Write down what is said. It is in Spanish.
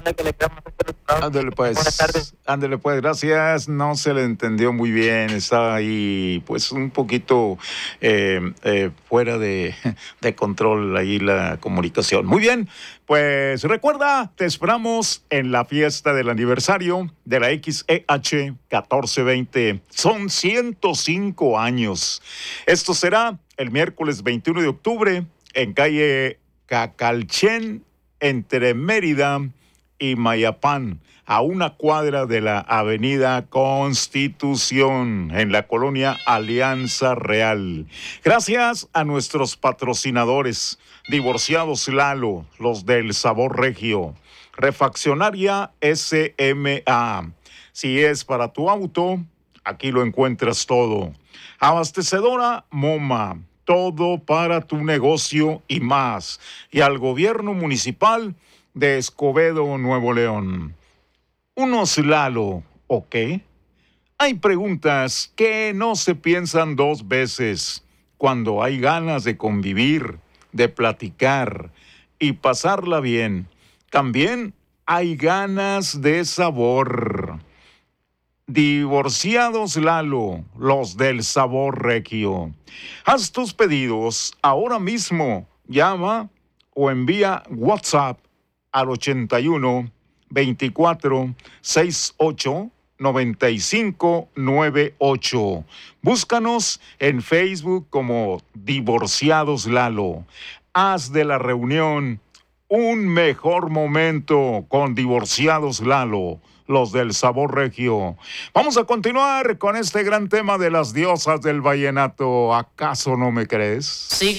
Ojalá que le creamos este resultado. Ándale Buenas tardes. pues, ándale pues, gracias. No se le entendió muy bien, estaba ahí pues un poquito fuera de control ahí la comunicación. Muy bien, pues recuerda, te esperamos en la fiesta del aniversario de la XEH 1420. Son 105 años. Esto será el miércoles 21 de octubre en calle Cacalchen, entre Mérida y Mayapán, a una cuadra de la avenida Constitución, en la colonia Alianza Real. Gracias a nuestros patrocinadores, Divorciados Lalo, los del Sabor Regio, Refaccionaria SMA. Si es para tu auto, aquí lo encuentras todo. Abastecedora Moma, todo para tu negocio y más. Y al gobierno municipal de Escobedo, Nuevo León. ¿Unos Lalo o qué? Hay preguntas que no se piensan dos veces cuando hay ganas de convivir, de platicar y pasarla bien. También hay ganas de sabor. Divorciados Lalo, los del Sabor Regio. Haz tus pedidos ahora mismo. Llama o envía WhatsApp al 81 24 68 95 98. Búscanos en Facebook como Divorciados Lalo. Haz de la reunión un mejor momento con Divorciados Lalo, los del Sabor Regio. Vamos a continuar con este gran tema de las diosas del vallenato. ¿Acaso no me crees? Sí.